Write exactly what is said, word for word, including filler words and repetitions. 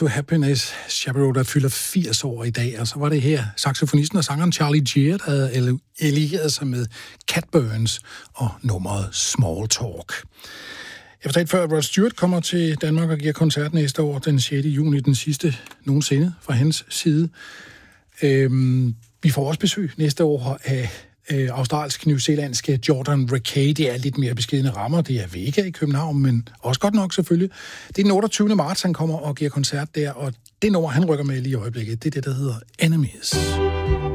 to Happiness, Shabba der fylder firs år i dag, og så var det her saxofonisten og sangeren Charlie Gear, der havde allieret sig med Cat Burns og nummeret Small Talk. Jeg fortalte før, at Rod Stewart kommer til Danmark og giver koncert næste år, den sjette juni, den sidste nogensinde fra hans side. Øhm, vi får også besøg næste år af øh, australsk-newzealandske Jordan Rakei. Det er lidt mere beskedne rammer. Det er Vega i København, men også godt nok selvfølgelig. Det er den otteogtyvende marts, han kommer og giver koncert der, og det nummer, han rykker med lige i øjeblikket, det er det, der hedder Enemies.